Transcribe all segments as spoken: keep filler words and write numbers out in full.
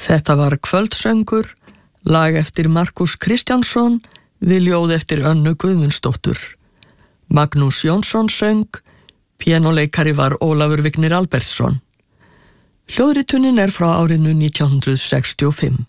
Þetta var Kvöldsöngur, lag eftir Markus Kristjánsson, við ljóð eftir Önnu Guðmundsdóttur. Magnús Jónsson söng, píanóleikari var Ólafur Vignir Albertsson. Hljóðritunin er frá árinu nítján hundruð sextíu og fimm.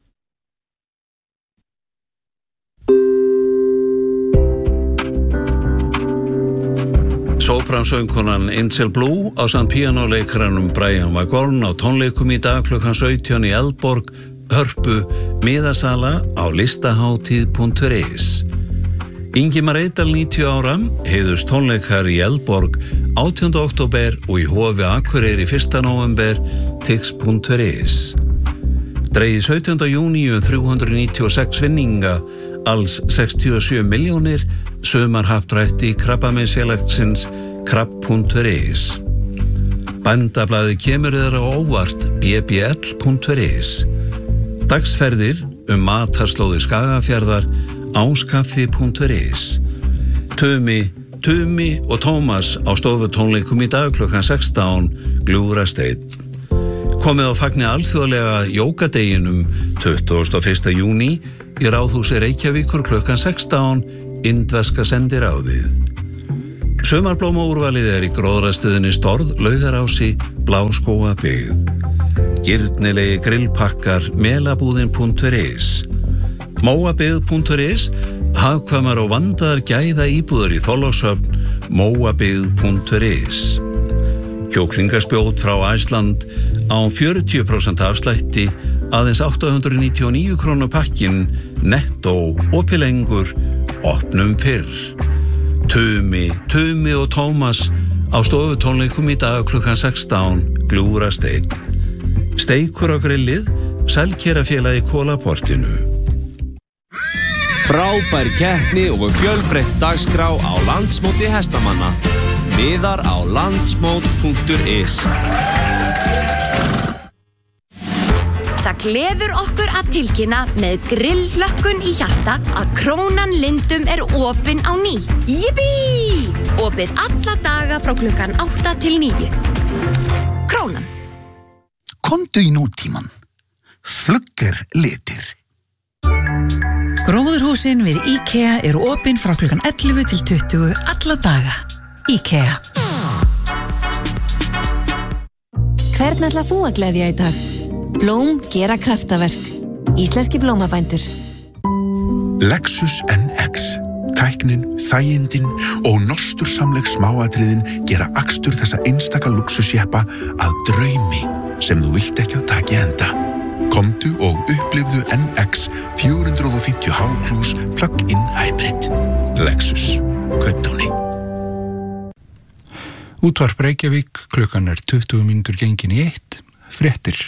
Sópransöngkonan Angel Blue ásamt píanóleikaranum Brian McGorn á tónleikum í dag klukkan sautján í Eldborg, Hörpu, miðasala á listahátíð punktur is. Ingimar Eydal níutíu ára, heiðurs tónleikar í Eldborg átjánda október og í Hofi Akureyri fyrsta nóvember, tix punktur is. Dregið sautjánda júní um þrjú hundruð níutíu og sex vinninga, alls sextíu og sjö milljónir, sumarhappdrætti Krabbameinsfélagsins krabb punktur is. Bændablaðið kemur þeirra á óvart b b l punktur is. Dagsferðir um matarslóðir Skagafjarðar áskaffi punktur is. Tumi, Tumi og Tómas á stofutónleikum í dag klukkan sextán, Gljúfrasteinn. Komið á fagni alþjóðlega jógadeginum tuttugasta og fyrsta júní í Ráðhúsi Reykjavíkur klukkan sextán, indverska sendiráðið. Sumarblómaúrvalið er í gróðrastöðinni Storð, Laugarási, Bláskógabyggð. Girnilegi grillpakkar melabúðin punktur is. Móabyggð punktur is, hagkvæmar og vandaðar gæða íbúðar í Þorlákshöfn, móabyggð punktur is. Kjúklingaspjót frá Æsland á fjörutíu prósent afslætti, aðeins átta hundruð níutíu og níu krónur pakkin, nettó, opilengur, opnum fyrr. Tumi, Tumi og Tómas á stofutónleikum í dag klukkan sextán, Gljúfrasteinn. Steikur á grillið, Selkerafélagi Kólaportinu. Frábær keppni og fjölbreytt dagskrá á landsmóti hestamanna. Miðar á landsmót punktur is. Það gleður okkur að tilkynna með grillhlökkun í hjarta að Krónan Lindum er opin á ný. Jippí! Opið alla daga frá klukkan átta til níu. Krónan. Komdu í nútíman. Flugger litir. Gróðurhúsin við IKEA eru opin frá klukkan ellefu til tuttugu alla daga. IKEA. Hvern ætlar þú að gleðja í dag? Blóm gera kraftaverk. Íslenski blómabændur. Lexus N X. Tæknin, þægindin og nostursamleg smáatriðin gera akstur þessa einstaka luxusjeppa að draumi sem þú vilt ekki að taki enda. Komdu og upplifðu N X fjögur hundruð fimmtíu H plus plug-in hybrid. Lexus. Kauptúni. Útvarp Reykjavík, klukkan er tuttugu mínútur gengin í eitt. Fréttir.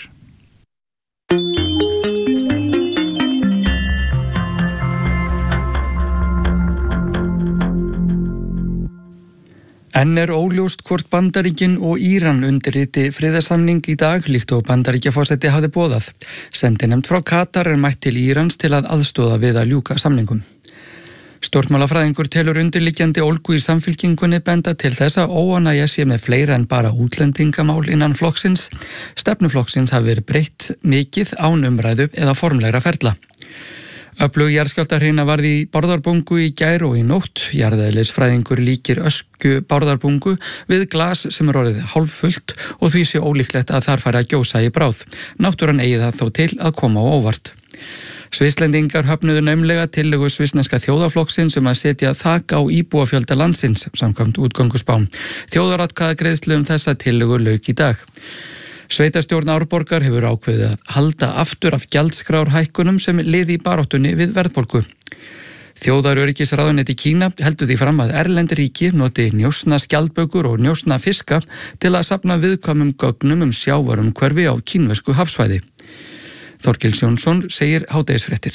Enn er óljóst hvort Bandaríkin og Íran undirriti friðarsamning í dag líkt og Bandaríkjaforseti hafði boðað. Sendinefnd frá Katar er mætt til Írans til að aðstoða við að ljúka samningum. Stjórnmálafræðingur telur undirliggjandi ólgu í samfylkingunni benda til þess að óánægja sé með fleira en bara útlendingamál innan flokksins. Stefnuflokksins hafi verið breytt mikið án umræðu eða formlegra ferla. Öflug jarðskjálftahrina varð í Bárðarbungu í gær og í nótt. Jarðeðlisfræðingur líkir öskju Bárðarbungu við glas sem er orðið hálffullt og því sé ólíklegt að þar fari að gjósa í bráð. Náttúran eigi það þó til að koma á óvart. Svisslendingar höfnuðu naumlega tillögu svissneska þjóðarflokksins um að setja þak á íbúafjölda landsins samkvæmt útgönguspám. Þjóðaratkvæðagreiðslu um þessa tillögu lauk í dag. Sveitarstjórn Árborgar hefur ákveðið að halda aftur af gjaldskrárhækkunum sem liði í baráttunni við verðbólgu. Þjóðaröryggisráðuneyti Kína heldur því fram að erlend ríki noti njósna skjaldbökur og njósna fiska til að safna viðkvæmum gögnum um sjávarumhverfi á kínversku hafsvæði. Þorkels Jónsson segir hádegisfréttir.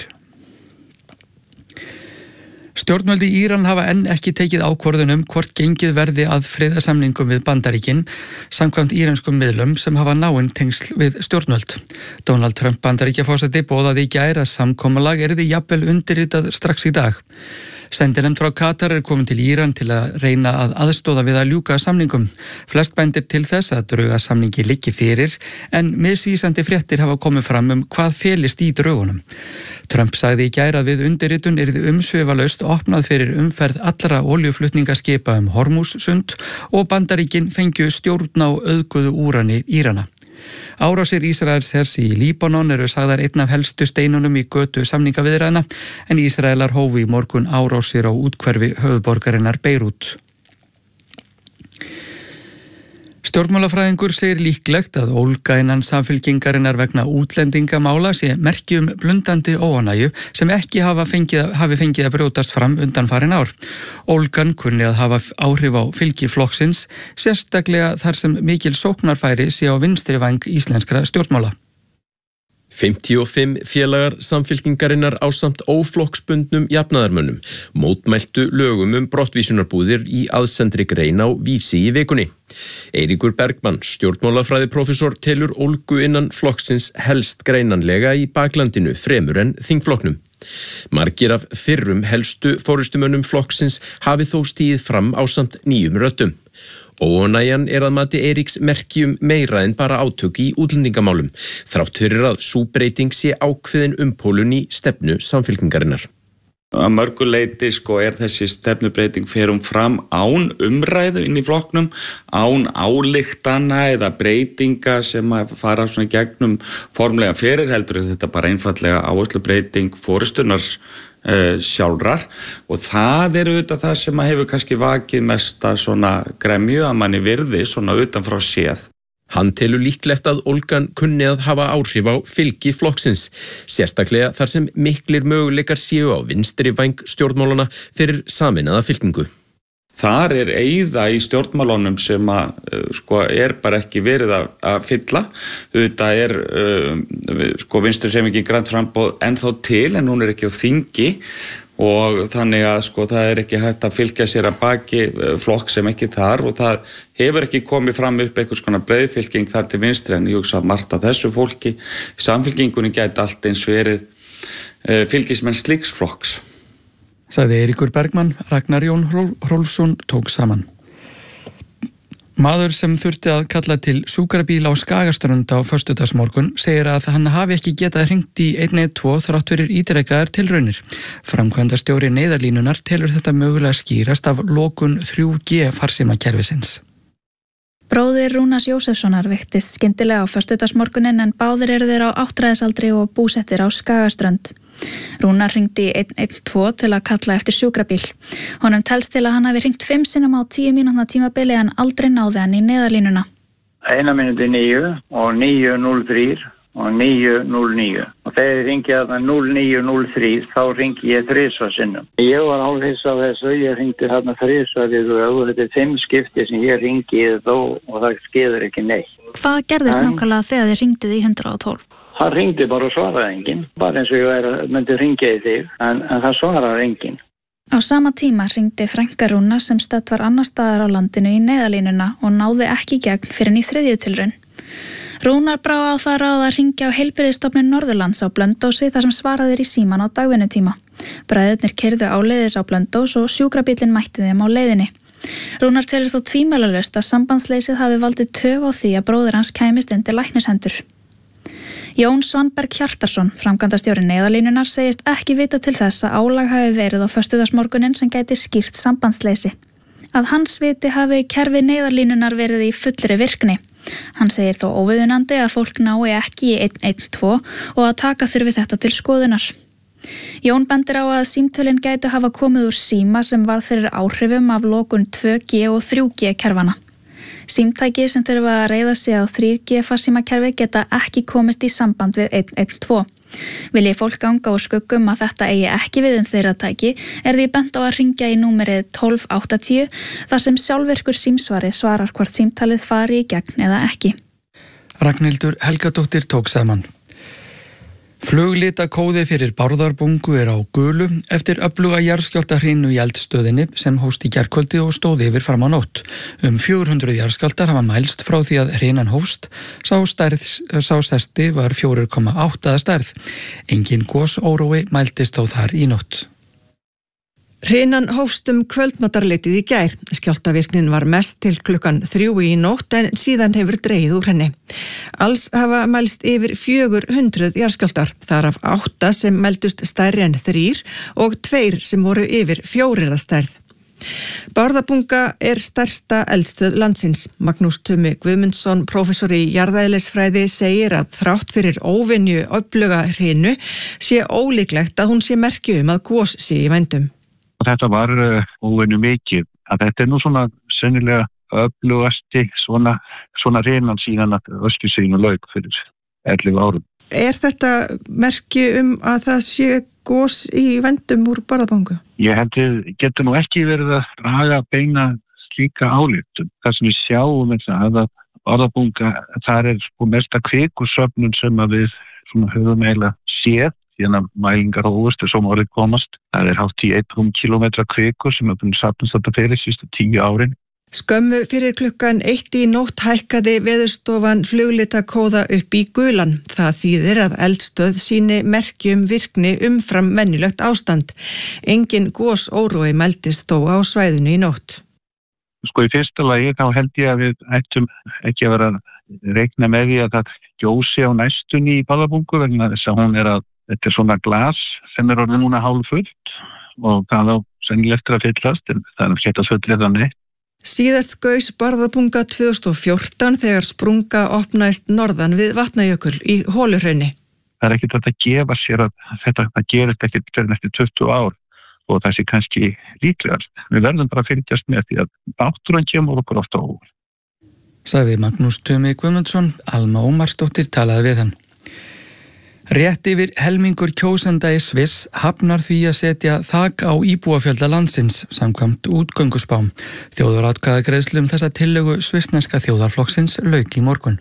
Stjórnvöld í Íran hafa enn ekki tekið ákvörðun um hvort gengið verði að friðarsamningum við Bandaríkin samkvæmt írenskum miðlum sem hafa náin tengsl við stjórnvöld. Donald Trump Bandaríkjaforseti boðaði í gær að samkomulag yrði jafnvel undirritað strax í dag. Sendinefnd frá Katar er komin til Íran til að reyna að aðstóða við að ljúka samningum. Flest bendir til þess að draugasamningi liggi fyrir, en misvísandi fréttir hafa komið fram um hvað felist í draugunum. Trump sagði í gær að við undirritun yrði umsvifalaust opnað fyrir umferð allra olíuflutningaskipa um Hormúzsund og Bandaríkin fengju stjórn á auðguðu úrani Írana. Árásir Ísraels hers í Líbanon eru sagðar einn af helstu steinunum í götu samningaviðræðna, en Ísraelar hófu í morgun árásir á úthverfi höfuðborgarinnar Beirút. Stjórnmálafræðingur segir líklegt að ólga innan samfylkingarinnar vegna útlendingamála sé merki um blundandi óánægju sem ekki hafa fengið, hafi fengið að brjótast fram undanfarin ár. Ólgan kunni að hafa áhrif á fylgi flokksins, sérstaklega þar sem mikil sóknarfæri sé á vinstri væng íslenskra stjórnmála. fimmtíu og fimm félagar samfylkingarinnar ásamt óflokksbundnum jafnaðarmönnum mótmæltu lögum um brottvísunarbúðir í aðsendri grein á Vísi í vikunni. Eiríkur Bergmann, stjórnmálafræðiprófessor, telur ólgu innan flokksins helst greinanlega í baklandinu fremur en þingflokknum. Margir af fyrrum helstu forystumönnum flokksins hafi þó stigið fram ásamt nýjum röddum. Óánægjan er að mati Eiríks merki um meira en bara átök í útlendingamálum, þrátt fyrir að sú breyting sé ákveðin umpólun í stefnu samfylkingarinnar. Að mörgu leyti sko er þessi stefnubreiting fer um fram án umræðu inn í flokknum, án ályktana eða breytinga sem að fara svona gegnum formlega fyrir, heldur þetta bara einfallega áherslubreiting forystunar uh, sjálfrar, og það er auðvitað það sem að hefur kannski vakið mesta svona gremju að manni virði svona utanfrá séð. Hann telur líklegt að ólgan kunni að hafa áhrif á fylgi flokksins, sérstaklega þar sem miklir möguleikar séu á vinstri væng stjórnmálana fyrir sameinaða fylkingu. Þar er eyða í stjórnmálunum sem að, sko, er bara ekki verið að, að fylla. Þetta er uh, sko, vinstri hreyfingin grænt framboð ennþá til, en hún er ekki á þingi, og þannig að sko, það er ekki hægt að fylgja sér að baki flokk sem ekki þar, og það hefur ekki komið fram upp einhvers konar breiðfylking þar til vinstri, en ég hugsa að margt af þessu fólki í samfylkingunni gæti allt eins verið uh, fylgismenn slíks flokks. Sagði Eiríkur Bergmann. Ragnar Jón Hrólfsson tók saman. Maður sem þurfti að kalla til sjúkrabíl á Skagaströnd á föstudagsmorgun segir að hann hafi ekki getað hringt í einn einn tvö þrátt fyrir ítrekaðar tilraunir. Framkvæmdastjóri Neyðarlínunar telur þetta mögulega skýrast af lokun þrjú G farsímakerfisins. Bróðir Rúnars Jósefssonar veiktist skyndilega á föstudagsmorgunin, en báðir eru þeir á áttræðisaldri og búsettir á Skagaströnd. Rúnar hringdi í einn einn tvö til að kalla eftir sjúkrabíl. Honum telst til að hann hafi hringt fimm sinnum á tíu mínútna tímabili, en aldrei náði hann í Neyðarlínuna. Eina mínúti níu og níu núll þrjú og níu núll níu. Og þegar ég ringi þarna núll níu núll þrjú, þá ringi ég þrisvar sinnum. Ég var hálfhissa á þessu, ég ringdi þarna þrisvar í röð, og þetta er fimm skipti sem ég ringi í þó, og það skeður ekki neitt. Hvað gerðist en nákvæmlega þegar þið ringduð í hundrað og tólf? Það ringdi bara og svaraði enginn, bara eins og ég væri, myndi ringja í þig, en, en það svaraði enginn. Á sama tíma ringdi frænka Rúna sem stödd var annar staðar á landinu í Neyðarlínuna og náði ekki gegn fyrir en í þriðju tilraun. Rúnar brá á það ráð að ringja á Heilbrigðisstofnun Norðurlands á Blönduósi þar sem svaraðir í síman á dagvinnutíma. Bræðurnir keyrðu áleiðis á Blönduós og sjúkrabíllinn mætti þeim á leiðinni. Rúnar telur þó tvímælalaust að sambandsleysið hafi valdið töf á því að bróðir hans kæmist undir læknishendur. Jón Svanberg Hjartarson, framkvæmdastjóri Neyðarlínunar, segist ekki vita til þess að álag hafi verið á föstudagsmorgunin sem gæti skýrt sambandsleysi. Að hans viti hafi kerfi Neyðarlínunar verið í fullri virkni. Hann segir þó óviðunandi að fólk nái ekki í einn einn tvö og að taka þurfi þetta til skoðunar. Jón bendir á að símtölin gætu hafa komið úr síma sem varð fyrir áhrifum af lokun tvö G og þrjú G kerfana. Símtæki sem þurfa að reiða sig á þrjú G farsímakerfi geta ekki komist í samband við einn einn tvö. Vilji fólk ganga og skuggum að þetta eigi ekki við um þeirra tæki, er því bent á að hringja í númerið tólf áttatíu þar sem sjálfvirkur símsvari svarar hvort símtalið fari í gegn eða ekki. Ragnhildur Helgadóttir tók saman. Fluglitakóði fyrir Bárðarbungu er á gulu eftir öfluga jarðskjálftahrinu í eldstöðinni sem hófst í gærkvöldi og stóð yfir fram á nótt. Um fjögur hundruð jarðskjálftar hafa mælst frá því að hrinan hófst. Sá, stærð, sá sesti var fjögur komma átta að stærð. Engin gosórói mældist þó þar í nótt. Hrinan hófst um kvöldmatarleitið í gær. Skjálftavirknin var mest til klukkan þrjú í nótt en síðan hefur dregið úr henni. Alls hafa mælst yfir fjögur hundruð jarðskjálftar, þar af átta sem mældust stærri en þrír og tveir sem voru yfir fjórir að stærð. Bárðarbunga er stærsta eldstöð landsins. Magnús Tumi Guðmundsson, prófessor í jarðeðlisfræði, segir að þrátt fyrir óvenju öfluga hrinu sé ólíklegt að hún sé merki um að gos sé í vændum. Þetta var uh, óvenju mikið. Að þetta er nú svona sennilega öflugasti svona, svona hrinan síðan að Öskjursvín lauk fyrir ellefu árum. Er þetta merki um að það sé gos í vændum úr Bárðarbungu? Ég held að getur nú ekki verið að draga beina slíka ályktun. Það sem við sjáum er það að Bárðarbunga, þar er mesta kvikursöfnun sem að við svona höfum eiginlega séð. Hérna mælingar hófust er svo málið komast. Það er hátt í eitt kílómetra kvikur sem er búin að safnast þetta fyrir sístu tíu árin. Skömmu fyrir klukkan eitt í nótt hækkaði Veðurstofan fluglitakóða upp í gulan. Það þýðir að eldstöð síni merki um virkni umfram venjulegt ástand. Engin gosórói mældist þó á svæðinu í nótt. Sko í fyrsta lagi þá held ég að við ættum ekki að vera að reikna með því að það gjósi á næstunni í Bárðarbungu vegna þess að hún er að þetta er svona glas sem er orðið núna hálffullt og það á sennilegt að fyllast en það er ekki að fullið þannig. Síðast gaus Bárðarbunga tvö þúsund og fjórtán þegar sprunga opnaðist norðan við Vatnajökul í Holuhrauni. Það er ekkert að gefa sér að þetta það gerist ekkert fyrir eftir tuttugu ár og það sé kannski líklegast. Við verðum bara að fylgjast með því að náttúran kemur okkur ofta á óvart. Sagði Magnús Tumi Guðmundsson, Alma Ómarsdóttir talaði við hann. Rétt yfir helmingur kjósenda í Sviss hafnar því að setja þak á íbúafjölda landsins samkvæmt útgönguspám. Þjóðaratkvæðagreiðslu um þessa tillögu svissneska þjóðarflokksins lauk í morgun.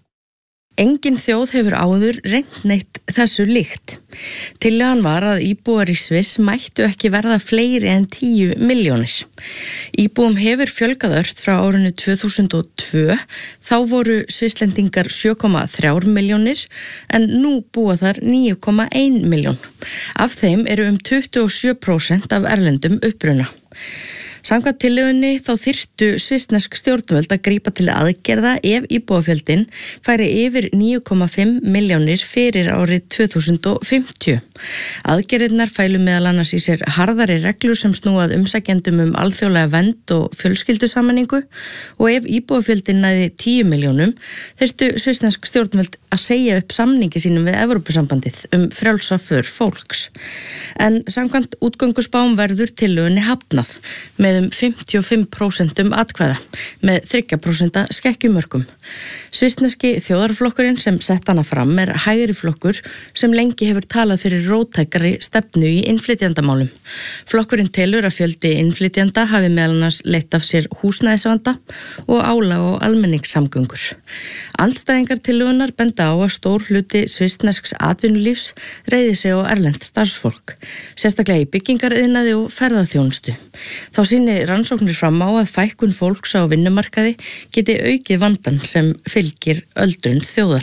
Engin þjóð hefur áður reynt neitt þessu líkt. Tillagan var að íbúar í Sviss mættu ekki verða fleiri en tíu milljónir. Íbúum hefur fjölgað ört frá árinu tvö þúsund og tvö, þá voru svisslendingar sjö komma þrjár milljónir en nú búa þar níu komma ein milljón. Af þeim eru um tuttugu og sjö prósent af erlendum uppruna. Samkvæmt tillögunni þá þyrftu svissnesk stjórnvöld að grípa til aðgerða ef íbúafjöldin færi yfir níu komma fimm milljónir fyrir árið tvö þúsund og fimmtíu. Aðgerðirnar fælu meðal annars í sér harðari reglur sem snúað umsækjendum um alþjóðlega vernd og fjölskyldusameiningu og ef íbúafjöldin næði tíu milljónum þyrftu svissnesk stjórnvöld að segja upp samningi sínum við Evrópusambandið um frjálsa för fólks. En samkvæmt útgönguspám verður tillögunni hafnað með um fimmtíu og fimm prósent atkvæða með þriggja prósent skekkjumörkum. Svissneski þjóðarflokkurinn sem sett hana fram er hægri flokkur sem lengi hefur talað fyrir róttækari stefnu í innflytjandamálum. Flokkurinn telur að fjöldi innflytjanda hafi meðal annars leitt af sér húsnæðisvanda og álag og almenningssamgöngur. Andstæðingar tillögunnar benda á að stór hluti svissnesks atvinnulífs reiði sig á erlent starfsfólk, sérstaklega í byggingariðnaði og ferðaþjónustu. Þá sýni rannsóknir fram á að fækkun fólks á vinnumarkaði geti aukið vandan sem fylgir öldrun þjóðar.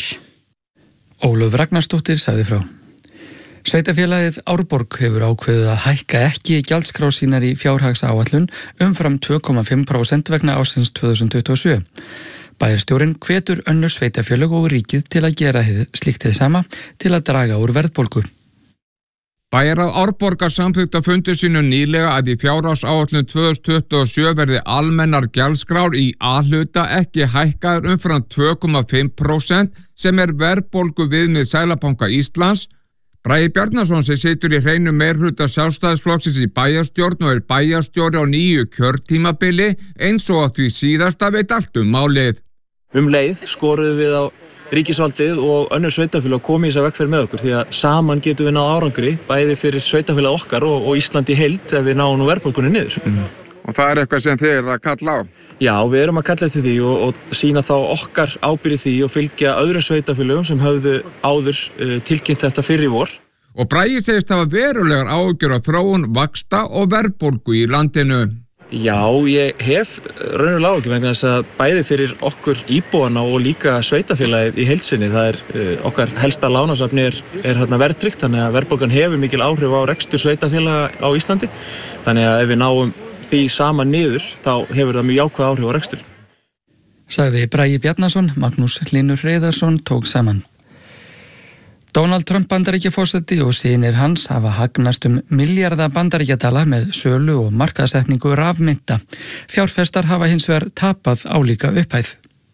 Ólöf Ragnarsdóttir sagði frá. Sveitarfélagið Árborg hefur ákveðið að hækka ekki gjaldskrá sínar í fjárhagsáætlun umfram tvö komma fimm prósent vegna ársins tvö þúsund tuttugu og sjö. Bæjarstjórinn hvetur önnur sveitarfélög og ríkið til að gera slíkt hið sama til að draga úr verðbólgu. Bæjarráð Árborgar samþykkti á fundi sínu nýlega að í fjárhagsáætlun tvö þúsund tuttugu og sjö verði almennar gjaldskrár í A-hluta ekki hækkaður umfram tvö komma fimm prósent sem er verðbólgu viðmið Seðlabanka Íslands. Bragi Bjarnason sem situr í hreinu meirhluta Sjálfstæðisflokksins í bæjarstjórn og er bæjarstjóri á nýju kjörtímabili eins og að því síðasta veit allt um málið. Um leið skoruðum við á ríkisvaldið og önnur sveitafélag komið í þessa vegferð með okkur því að saman getum við náð árangri bæði fyrir sveitafélag okkar og, og Ísland í heild ef við náum nú verðbólgunni niður. Mm. Og það er eitthvað sem þið er að kalla á? Já, við erum að kalla eftir því og, og sína þá okkar ábyrgð því og fylgja öðrum sveitafélagum sem höfðu áður uh, tilkynnt þetta fyrir í vor. Og Bragi segist hafa verulegar áhyggjur af þróun vaxta og verðbólgu í landinu. Já, ég hef raunverulega áhyggjur vegna þess að bæði fyrir okkur íbúana og líka sveitafélagið í heild sinni. Það er uh, okkar helsta lánasafni er, er hérna verðtryggt, þannig að verðbólgan hefur mikil áhrif á rekstur sveitafélaga á Íslandi. Þannig að ef við náum því saman niður, þá hefur það mjög jákvæð áhrif á rekstur. Sagði Bragi Bjarnason, Magnús Hlynur Hreiðarsson tók saman. Donald Trump Bandaríkjaforseti og synir hans hafa hagnast um milljarða bandaríkjadala með sölu og markaðssetningu rafmynta. Fjárfestar hafa hins vegar tapað álíka upphæð.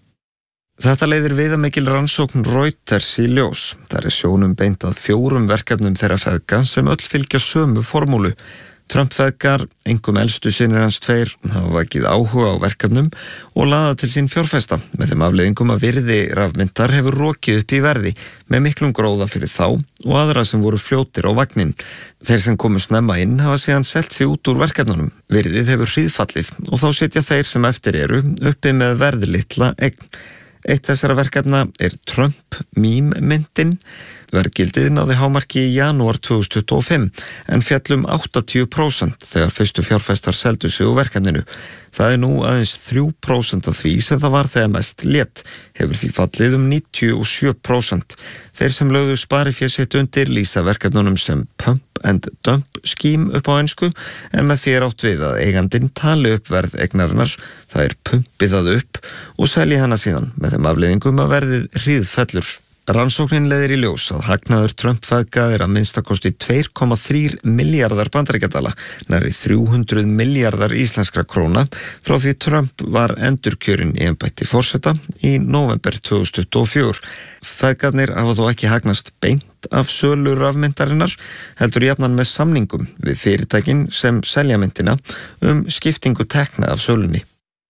Þetta leiðir viðamikil rannsókn Reuters í ljós. Það er sjónum beint að fjórum verkefnum þeirra feðga sem öll fylgja sömu formúlu. Trump-feðgar, einkum elstu synir hans tveir, hafa vakið áhuga á verkefnum og laða til sín fjárfesta með þeim afleiðingum að virði rafmyntar hefur rokið upp í verði með miklum gróða fyrir þá og aðra sem voru fljótir á vagnin. Þeir sem komu snemma inn hafa síðan selt sig út úr verkefnunum. Virðið hefur hríðfallið og þá sitja þeir sem eftir eru uppi með verðlitla eign. Eitt þessara verkefna er Trump meme-myndin. Verðgildið náði hámarki í janúar tvö þúsund tuttugu og fimm en fjallum áttatíu prósent þegar fyrstu fjárfestar seldu sig úr verkefninu. Það er nú aðeins þrjú prósent af því sem það var þegar mest lét, hefur því fallið um níutíu og sjö prósent. Þeir sem lögðu sparifé sitt undir lýsa verkefnunum sem pump and dump scheme upp á ensku en með því er átt við að eigandinn tali upp verð eignarinnar, það er pumpið það upp og selji hana síðan með þeim afleiðingum að verðið hríðfellur. Rannsóknin leiðir í ljós að hagnaður Trump-feðga er að minnstakosti tvö komma þrír milljarðar bandaríkjadala, nærri þrjú hundruð milljarðar íslenskra króna frá því Trump var endurkjörinn í embætti forseta í nóvember tvö þúsund tuttugu og fjögur. Feðgarnir hafa þó ekki hagnast beint af sölu rafmyntarinnar, heldur jafnan með samningum við fyrirtækin sem selja myndina um skiptingu tekna af sölunni.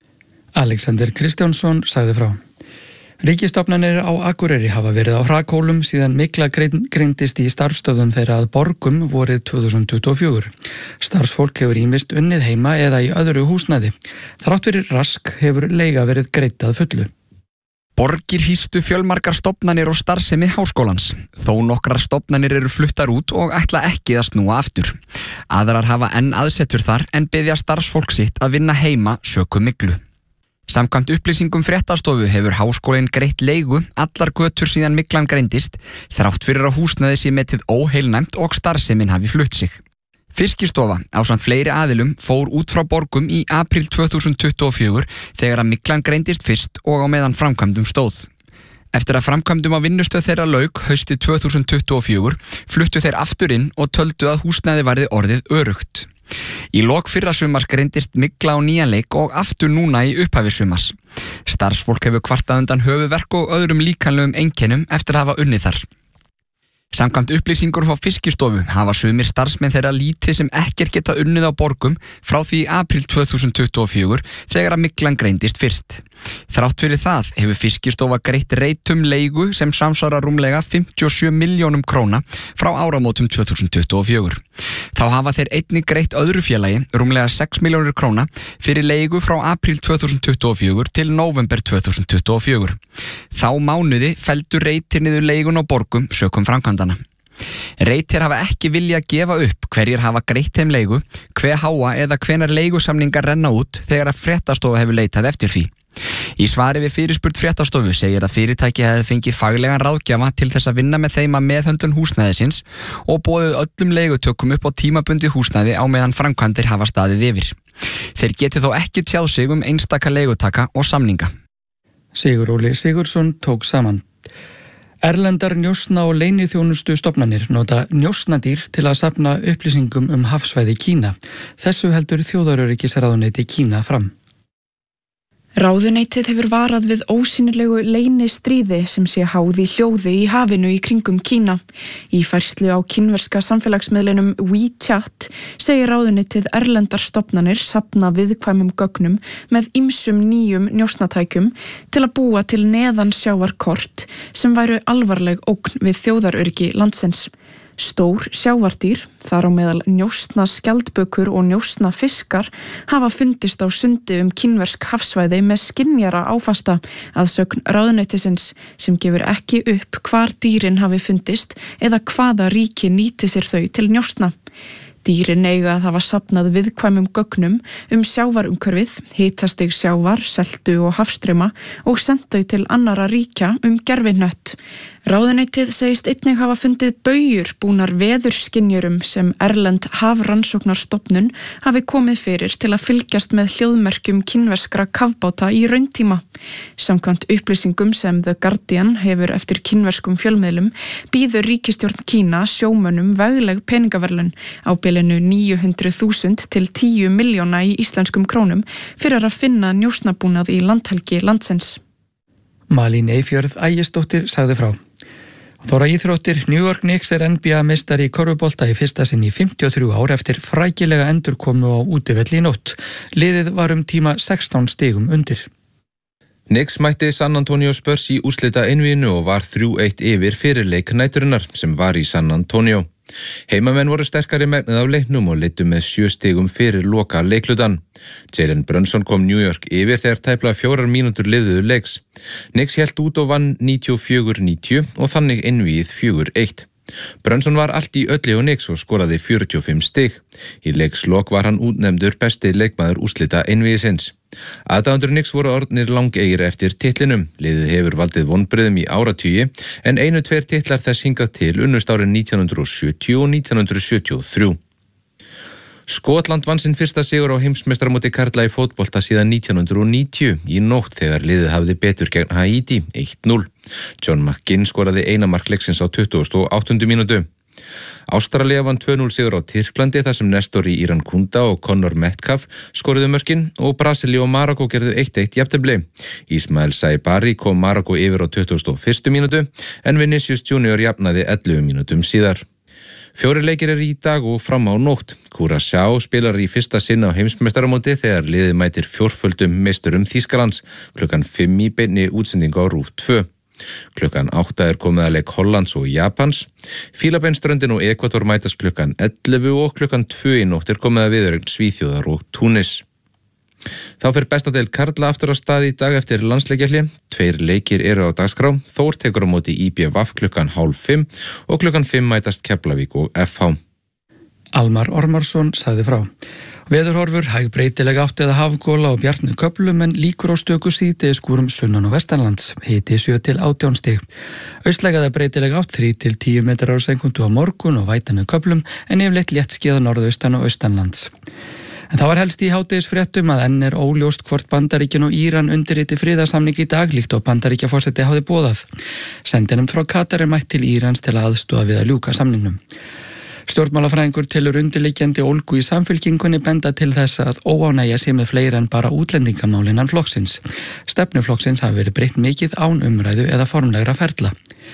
Alexander Kristjánsson sagði frá. Ríkistofnanir á Akureyri hafa verið á hrakhólum síðan mikla greindist í starfstöðum þeirra að Borgum vorið tvö þúsund tuttugu og fjögur. Starfsfólk hefur ýmist unnið heima eða í öðru húsnæði. Þrátt fyrir rask hefur leiga verið greidd að fullu. Borgir hýstu fjölmargar stofnanir og starfsemi háskólans. Þó nokkrar stofnanir eru fluttar út og ætla ekki að snúa aftur. Aðrar hafa enn aðsetur þar en biðja starfsfólk sitt að vinna heima sökum myglu. Samkvæmt upplýsingum fréttastofu hefur háskólinn greitt leigu allar götur síðan myglan greindist, þrátt fyrir að húsnæði sé metið óheilnæmt og starfsemin hafi flutt sig. Fiskistofa ásamt fleiri aðilum fór út frá Borgum í apríl tvö þúsund tuttugu og fjögur þegar að myglan greindist fyrst og á meðan framkvæmdum stóð. Eftir að framkvæmdum á vinnustöð þeirra lauk haustið tvö þúsund tuttugu og fjögur fluttu þeir aftur inn og töldu að húsnæði varði orðið örugt. Í lok fyrra sumars greindist mygla á nýjan leik og aftur núna í upphafi sumars. Starfsfólk hefur kvartað undan höfuðverk og öðrum líkamlegum einkennum eftir að hafa unnið þar. Samkvæmt upplýsingur frá Fiskistofu hafa sumir starfsmenn þeirra lítið sem ekkert geta unnið á Borgum frá því í apríl tvö þúsund tuttugu og fjögur þegar að myglan greindist fyrst. Þrátt fyrir það hefur Fiskistofa greitt reitum leigu sem samsvarar rúmlega fimmtíu og sjö milljónum króna frá áramótum tvö þúsund tuttugu og fjögur. Þá hafa þeir einnig greitt öðru félagi rúmlega sex milljónir króna fyrir leigu frá apríl tvö þúsund tuttugu og fjögur til nóvember tvö þúsund tuttugu og fjögur. Þá mánuði felldu reitir niður leigun á Borgum sökum framkvæmdana. Reitir hafa ekki viljað gefa upp hverjir hafa greitt þeim leigu, hve háa eða hvenar leigusamningar renna út þegar að fréttastofa hefur leitað eftir því. Í svari við fyrirspurn fréttastofu segir að fyrirtæki hefði fengið faglegan ráðgjafa til þess að vinna með þeim að meðhöndlun húsnæðisins og boðið öllum leigutökum upp á tímabundi húsnæði á meðan framkvæmdir hafa staðið yfir. Þeir geti þó ekki tjáð sig um einstaka leigutaka og samninga. Sigur Óli Sigurðsson tók saman. Erlendar njósna- og leyniþjónustu stofnanir nota njósnadýr til að safna upplýsingum um hafsvæði Kína. Þessu heldur þjóðaröryggisráðuneyti Kína fram. Ráðuneytið hefur varað við ósýnilegu leynistríði sem sé háð í hljóði í hafinu í kringum Kína. Í færslu á kínverska samfélagsmiðlinum WeChat segir ráðuneytið erlendar stofnanir safna viðkvæmum gögnum með ýmsum nýjum njósnatækjum til að búa til neðansjávarkort sem væru alvarleg ógn við þjóðaröryggi landsins. Stór sjávardýr, þar á meðal njósna skjaldbökur og njósna fiskar, hafa fundist á sundi um kínversk hafsvæði með skynjara áfasta að sögn ráðuneytisins sem gefur ekki upp hvar dýrin hafi fundist eða hvaða ríki nýti sér þau til njósna. Dýrin eiga að hafa safnað viðkvæmum gögnum um sjávarumhverfið, hitastig sjávar, seltu og hafstrauma og sent þau til annarra ríkja um gervihnött. Ráðuneytið segist einnig hafa fundið baujur búnar veðurskynjurum sem erlend hafrannsóknarstofnun hafi komið fyrir til að fylgjast með hljóðmerkjum kínverskra kafbáta í rauntíma. Samkvæmt upplýsingum sem The Guardian hefur eftir kínverskum fjölmiðlum býður ríkisstjórn Kína sjómönnum vegleg peningaverlun á bilinu níu hundruð þúsund til tíu milljóna í íslenskum krónum fyrir að finna njósnabúnað í landhelgi landsins. Malín Eyfjörð Ægisdóttir sagði frá. Þóra íþróttir, New York Knicks er N B A-meistari í körfubolta í fyrsta sinn í fimmtíu og þrjú ár eftir frækilega endurkomu á útivelli í nótt. Liðið var um tíma sextán stigum undir. Knicks mætti San Antonio Spurs í úrslita einvíginu og var þrjú eitt yfir fyrir leik næturinnar sem var í San Antonio. Heimamenn voru sterkari megnið af leiknum og leiddu með sjö stigum fyrir loka leiklutan. Jalen Brunson kom New York yfir þegar tæplega fjórar mínútur liðuðu leiks. Knicks hélt út og vann níutíu og fjögur níutíu og þannig einvígið fjögur eitt. Brunson var allt í öllu og Knicks og skoraði fjörutíu og fimm stig. Í leikslok var hann útnefndur besti leikmaður úrslita einvígisins. Aðdáendur Knicks voru orðnir langeygir eftir titlinum. Liðið hefur valdið vonbrigðum í áratugi en einu tveir titlar þess hingað til unnust árin nítján hundruð sjötíu og nítján hundruð sjötíu og þrjú. Skotland vann sinn fyrsta sigur á heimsmeistaramóti karla í fótbolta síðan nítján hundruð níutíu í nótt þegar liðið hafði betur gegn Haiti eitt núll. John McGinn skoraði eina mark leiksins á tuttugasta og áttundu mínútu. Ástralía vann tvö núll sigur á Tyrklandi þar sem Nestori Irankunda og Conor Metcalf skoruðu mörkin og Brasilía og Marokko gerðu eitt eitt jafntefli. Ismail Saibari kom Marokko yfir á tuttugasta og fyrstu mínútu en Vinicius Junior jafnaði ellefu mínútum síðar. Fjórir leikir er í dag og fram á nótt. Curaçao spilar í fyrsta sinn á heimsmeistaramóti þegar liðið mætir fjórföldum meisturum Þýskalands klukkan fimm í beinni útsendingu á RÚV tvö. Klukkan átta er komið að leik Hollands og Japans. Fílabeinströndin og Ekvador mætast klukkan ellefu og klukkan tvö í nótt er komið að viðuregn Svíþjóðar og Túnis. Þá fer bestadeild karla aftur á stað í dag eftir landsleikjahléi. Tveir leikir eru á dagskrá. Þór tekur á móti í B V klukkan hálf fimm og klukkan fimm mætast Keflavík og F H. Almar Ormarsson sagði frá. Veðurhorfur, hæg breytileg átt eða hafgóla og bjartnu köflum en líkur á stöku síðdegiskúrum sunnan og vestanlands. Hiti sjö til átján stig. Austlæg eða breytileg átt þrír til tíu metrar á sekúndu á morgun og væta með köflum en yfirleitt léttskýjað norðaustan og austanlands. En það var helst í hádegisfréttum að enn er óljóst hvort Bandaríkin og Íran undirriti friðarsamning í dag líkt og Bandaríkjaforseti hafði boðað. Sendinefnd frá Katar er mætt til Írans til að aðstoða við að ljúka samningnum. Stjórnmálafræðingur telur undirliggjandi ólgu í samfylkingunni benda til þess að óánægja sé með fleira en bara útlendingamál innan flokksins. Stefnu flokksins hafi verið breytt mikið án umræðu eða formlegra ferla.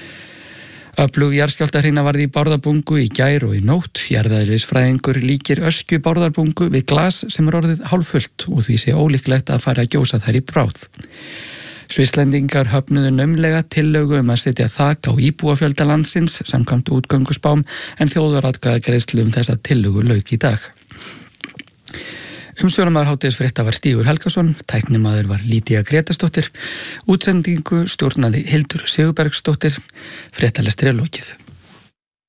Öflug jarðskjálftahrina varð í Bárðarbungu í gær og í nótt. Jarðeðlisfræðingur líkir öskju Bárðarbungu við glas sem er orðið hálffullt og því sé ólíklegt að fara að gjósa þær í bráð. Svisslendingar höfnuðu naumlega tillögu um að setja þak á íbúafjölda landsins samkvæmt útgönguspám en þjóðaratkvæðagreiðslu um þessa tillögu lauk í dag. Umsjónamaður hádegisfrétta var Stígur Helgason, tæknimaður var Lýdía Grétarsdóttir, útsendingu stjórnaði Hildur Sigurbergsdóttir, fréttalestir er lokið.